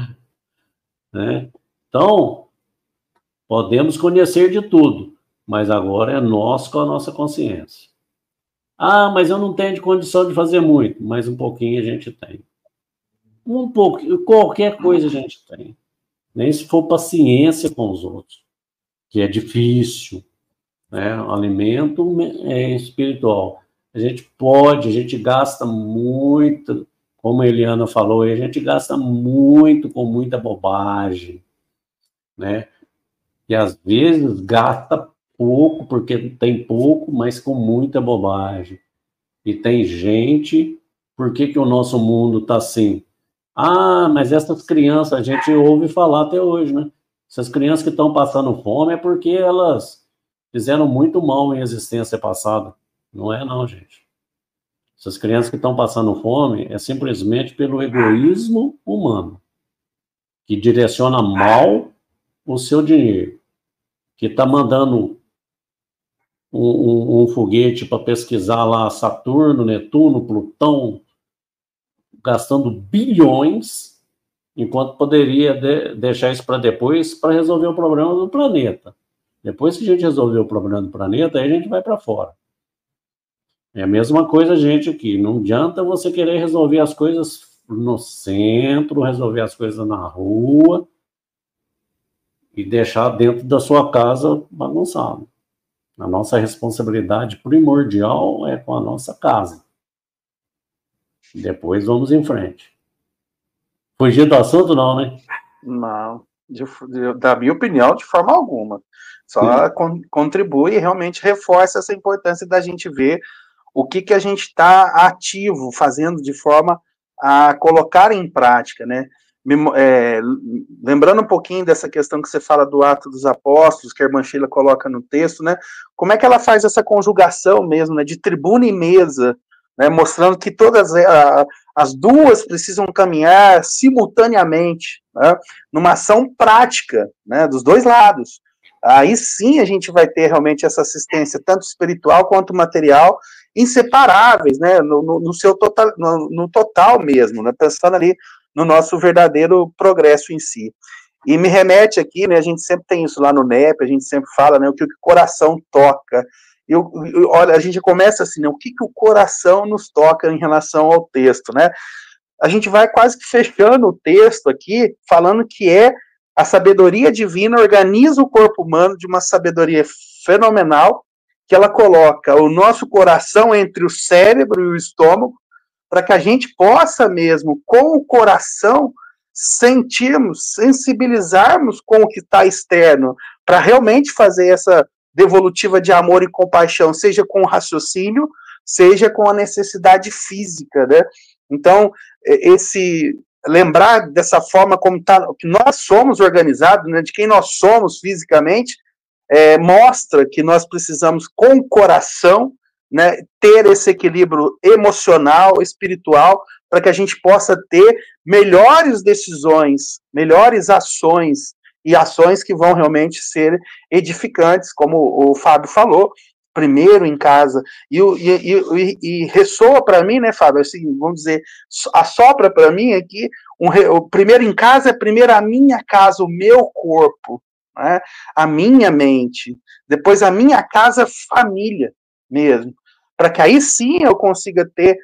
Né? Então, podemos conhecer de tudo, mas agora é nós com a nossa consciência. Ah, mas eu não tenho de condição de fazer muito, mas um pouquinho a gente tem. Um pouquinho, qualquer coisa a gente tem. Nem se for paciência com os outros, que é difícil, né? O alimento é espiritual. A gente pode, a gente gasta muito, como a Eliana falou, a gente gasta muito com muita bobagem, né? E às vezes gasta pouco, porque tem pouco, mas com muita bobagem. E tem gente, por que que o nosso mundo está assim? Ah, mas essas crianças, a gente ouve falar até hoje, né? Essas crianças que estão passando fome é porque elas fizeram muito mal em existência passada. Não é não, gente. Essas crianças que estão passando fome é simplesmente pelo egoísmo humano, que direciona mal o seu dinheiro, que está mandando um, um, um foguete para pesquisar lá Saturno, Netuno, Plutão, gastando bilhões, enquanto poderia de, deixar isso para depois, para resolver o problema do planeta. Depois que a gente resolver o problema do planeta, aí a gente vai para fora. É a mesma coisa, gente, aqui. Não adianta você querer resolver as coisas no centro, resolver as coisas na rua e deixar dentro da sua casa bagunçado. A nossa responsabilidade primordial é com a nossa casa. Depois vamos em frente. Fugir do assunto, não, né? Não, de, de, da minha opinião, de forma alguma. Só con, contribui e realmente reforça essa importância da gente ver o que, que a gente está ativo, fazendo de forma a colocar em prática, né? É, lembrando um pouquinho dessa questão que você fala do Ato dos Apóstolos, que a irmã Sheila coloca no texto, né? Como é que ela faz essa conjugação mesmo, né? De tribuna e mesa, né, mostrando que todas a, as duas precisam caminhar simultaneamente, né, numa ação prática, né, dos dois lados. Aí sim a gente vai ter realmente essa assistência, tanto espiritual quanto material, inseparáveis, né, no, no, no seu total, no, no total mesmo, né, pensando ali no nosso verdadeiro progresso em si. E me remete aqui, né, a gente sempre tem isso lá no N E P, a gente sempre fala, né, o que o coração toca. E olha, a gente começa assim, né, o que, que o coração nos toca em relação ao texto, né? A gente vai quase que fechando o texto aqui, falando que é a sabedoria divina organiza o corpo humano de uma sabedoria fenomenal, que ela coloca o nosso coração entre o cérebro e o estômago, para que a gente possa mesmo, com o coração, sentirmos, sensibilizarmos com o que está externo, para realmente fazer essa devolutiva de amor e compaixão, seja com o raciocínio, seja com a necessidade física, né? Então, esse lembrar dessa forma como tá, que nós somos organizados, né, de quem nós somos fisicamente, é, mostra que nós precisamos, com o coração, né, ter esse equilíbrio emocional, espiritual, para que a gente possa ter melhores decisões, melhores ações, e ações que vão realmente ser edificantes, como o Fábio falou, primeiro em casa, e, e, e, e ressoa para mim, né, Fábio, assim, vamos dizer, assopra para mim aqui, um, o primeiro em casa é primeiro a minha casa, o meu corpo, né, a minha mente, depois a minha casa, família mesmo, para que aí sim eu consiga ter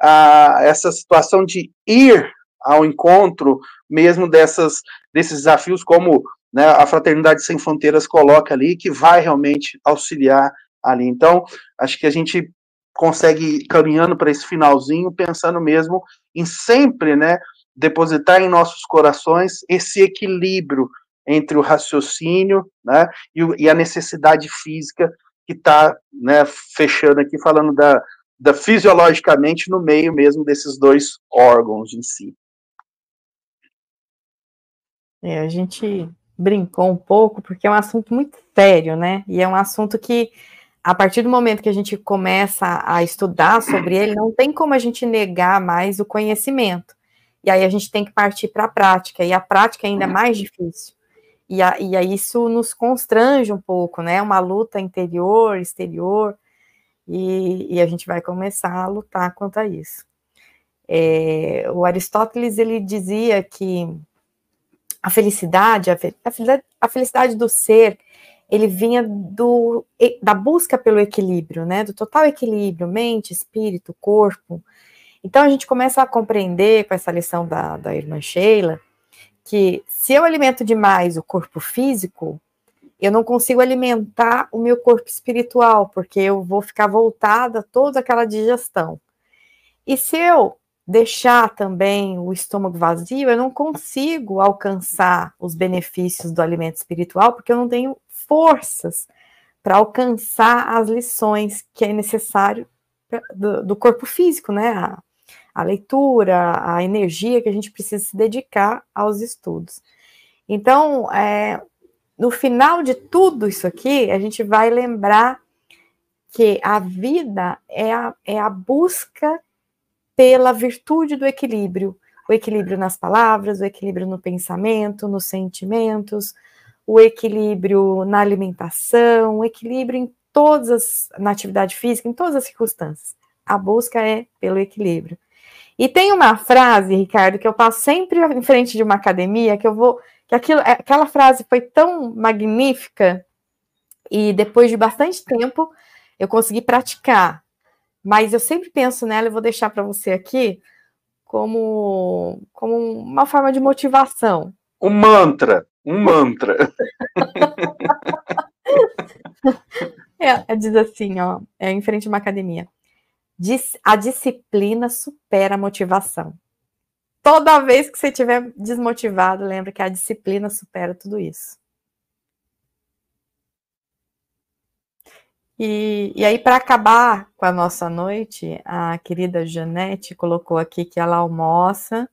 a, essa situação de ir ao encontro mesmo dessas, desses desafios, como, né, a Fraternidade Sem Fronteiras coloca ali, que vai realmente auxiliar ali. Então, acho que a gente consegue ir caminhando para esse finalzinho, pensando mesmo em sempre, né, depositar em nossos corações esse equilíbrio entre o raciocínio, né, e, e a necessidade física, que está, né, fechando aqui, falando da, da fisiologicamente no meio mesmo desses dois órgãos em si. É, a gente brincou um pouco, porque é um assunto muito sério, né? E é um assunto que, a partir do momento que a gente começa a estudar sobre ele, não tem como a gente negar mais o conhecimento. E aí a gente tem que partir para a prática, e a prática é ainda mais difícil. E, a, e aí isso nos constrange um pouco, né? Uma luta interior, exterior, e, e a gente vai começar a lutar quanto a isso. É, o Aristóteles, ele dizia que a felicidade, a felicidade, a felicidade do ser, ele vinha do, da busca pelo equilíbrio, né? Do total equilíbrio, mente, espírito, corpo. Então a gente começa a compreender com essa lição da, da irmã Sheila, que se eu alimento demais o corpo físico, eu não consigo alimentar o meu corpo espiritual, porque eu vou ficar voltada a toda aquela digestão. E se eu deixar também o estômago vazio, eu não consigo alcançar os benefícios do alimento espiritual, porque eu não tenho forças para alcançar as lições que é necessário do, do corpo físico, né? A, a leitura, a energia que a gente precisa se dedicar aos estudos. Então, é, no final de tudo isso aqui, a gente vai lembrar que a vida é a, é a busca pela virtude do equilíbrio, o equilíbrio nas palavras, o equilíbrio no pensamento, nos sentimentos, o equilíbrio na alimentação, o equilíbrio em todas as, na atividade física, em todas as circunstâncias. A busca é pelo equilíbrio. E tem uma frase, Ricardo, que eu passo sempre em frente de uma academia, que eu vou, que aquilo, aquela frase foi tão magnífica, e depois de bastante tempo eu consegui praticar. Mas eu sempre penso nela, e vou deixar para você aqui, como, como uma forma de motivação. Um mantra, um mantra. É, diz assim, ó, é em frente a uma academia. A disciplina supera a motivação. Toda vez que você estiver desmotivado, lembra que a disciplina supera tudo isso. E, e aí, para acabar com a nossa noite, a querida Janete colocou aqui que ela almoça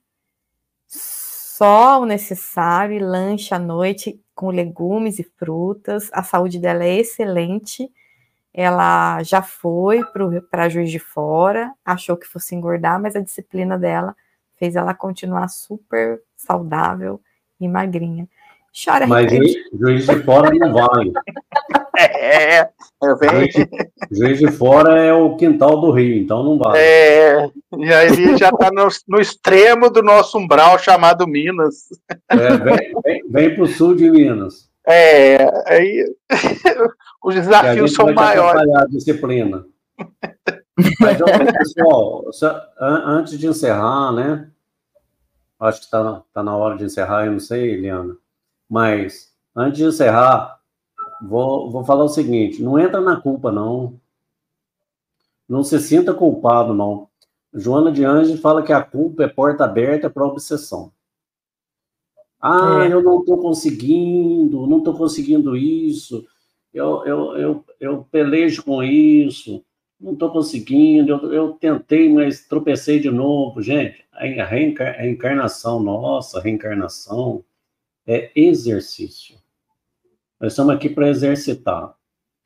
só o necessário e lancha à noite com legumes e frutas. A saúde dela é excelente ela já foi para Juiz de Fora, achou que fosse engordar, mas a disciplina dela fez ela continuar super saudável e magrinha. Chora, Mas Juiz, Juiz de Fora não vale. É, é bem... Juiz, Juiz de Fora é o quintal do Rio, então não vale. É, e aí ele já está no, no extremo do nosso umbral chamado Minas. É, vem, vem, vem para o sul de Minas. É, aí os desafios são maiores. A disciplina. Mas, pessoal, antes de encerrar, né? Acho que está tá na hora de encerrar, eu não sei, Eliana. Mas, antes de encerrar, vou, vou falar o seguinte: não entra na culpa, não. Não se sinta culpado, não. Joana de Anjos fala que a culpa é porta aberta para a obsessão. Ah, é. eu não estou conseguindo, não estou conseguindo isso, eu, eu, eu, eu pelejo com isso, não estou conseguindo, eu, eu tentei, mas tropecei de novo. Gente, a, reencar, a encarnação nossa, a reencarnação é exercício. Nós estamos aqui para exercitar.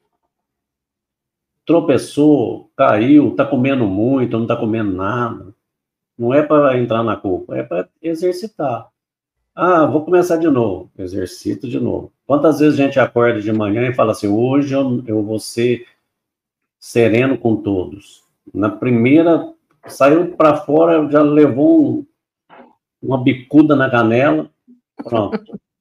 Tropeçou, caiu, está comendo muito, não está comendo nada. Não é para entrar na culpa, é para exercitar. Ah, vou começar de novo. Exercito de novo. Quantas vezes a gente acorda de manhã e fala assim, hoje eu, eu vou ser sereno com todos. Na primeira, saiu para fora, já levou um, uma bicuda na canela, pronto.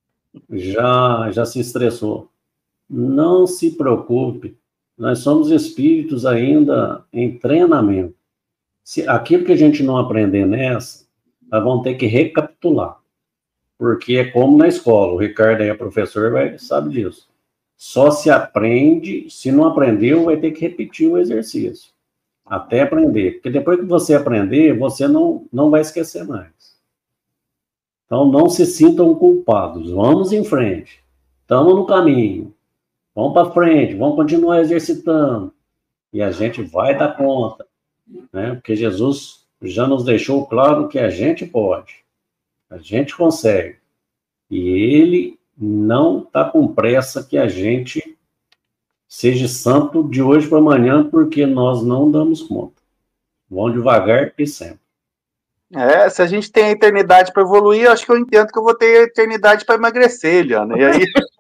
Já, já se estressou. Não se preocupe. Nós somos espíritos ainda em treinamento. Se aquilo que a gente não aprender nessa, nós vamos ter que recapitular. Porque é como na escola, o Ricardo aí é professor, vai, sabe disso. Só se aprende, se não aprendeu, vai ter que repetir o exercício, até aprender. Porque depois que você aprender, você não, não vai esquecer mais. Então, não se sintam culpados, vamos em frente, estamos no caminho, vamos para frente, vamos continuar exercitando, e a gente vai dar conta, né? Porque Jesus já nos deixou claro que a gente pode. A gente consegue. E ele não está com pressa que a gente seja santo de hoje para amanhã, porque nós não damos conta. Vão devagar e sempre. É, se a gente tem a eternidade para evoluir, eu acho que eu entendo que eu vou ter a eternidade para emagrecer, Eliana. E aí...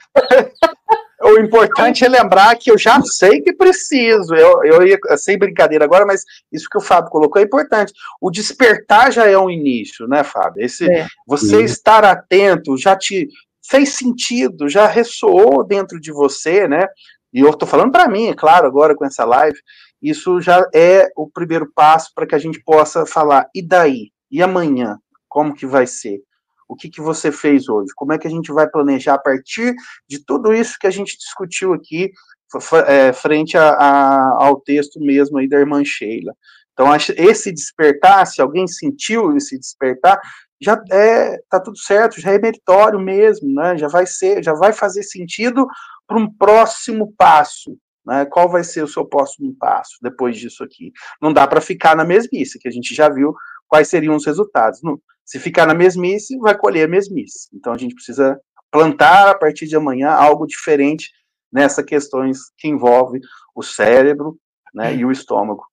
O importante é lembrar que eu já sei que preciso, eu, eu ia, sem brincadeira agora, mas isso que o Fábio colocou é importante. O despertar já é um início, né, Fábio? Esse, é. Você Sim. estar atento já te fez sentido, já ressoou dentro de você, né? E eu estou falando para mim, é claro, agora com essa live, isso já é o primeiro passo para que a gente possa falar, e daí? E amanhã? Como que vai ser? O que, que você fez hoje? Como é que a gente vai planejar a partir de tudo isso que a gente discutiu aqui, é, frente a, a, ao texto mesmo aí da irmã Sheila? Então, esse despertar, se alguém sentiu esse despertar, já é, tá tudo certo, já é meritório mesmo, né? Já vai ser, já vai fazer sentido para um próximo passo, né? Qual vai ser o seu próximo passo depois disso aqui? Não dá para ficar na mesmice, que a gente já viu quais seriam os resultados. Não, se ficar na mesmice, vai colher a mesmice. Então, a gente precisa plantar, a partir de amanhã, algo diferente nessas questões que envolvem o cérebro, né, e o estômago.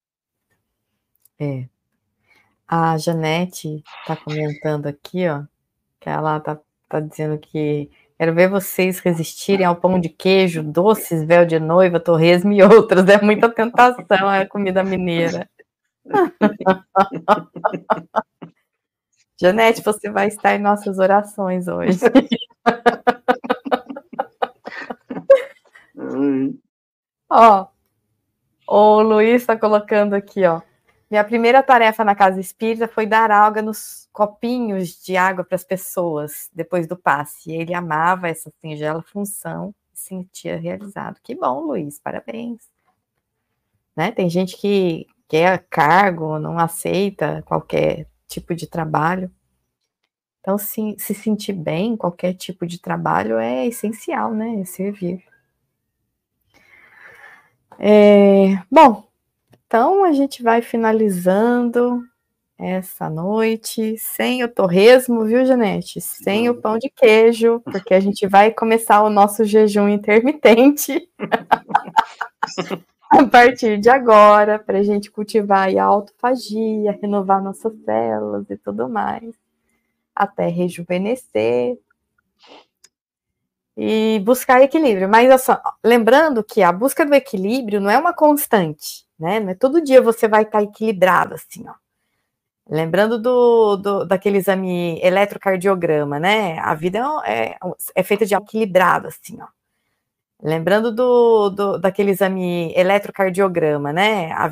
É. A Janete está comentando aqui, ó, que ela está tá dizendo que quero ver vocês resistirem ao pão de queijo, doces, véu de noiva, torresmo e outros. É muita tentação a comida mineira. Janete, você vai estar em nossas orações hoje. Ó, o Luiz está colocando aqui, ó. Minha primeira tarefa na casa espírita foi dar água nos copinhos de água para as pessoas depois do passe. E ele amava essa singela função e se sentia realizado. Que bom, Luiz, parabéns. Né? Tem gente que quer cargo, não aceita qualquer tipo de trabalho. Então, se, se sentir bem em qualquer tipo de trabalho é essencial, né? É servir. É, bom, então a gente vai finalizando essa noite sem o torresmo, viu, Janete? Sem o pão de queijo, porque a gente vai começar o nosso jejum intermitente. a partir de agora, para a gente cultivar a autofagia, renovar nossas células e tudo mais, até rejuvenescer e buscar equilíbrio. Mas assim, lembrando que a busca do equilíbrio não é uma constante, né? Não é todo dia você vai estar equilibrado assim, ó. Lembrando do, do, daquele exame eletrocardiograma, né? A vida é, é, é feita de equilibrado, assim, ó. Lembrando do, do, daquele exame eletrocardiograma, né? A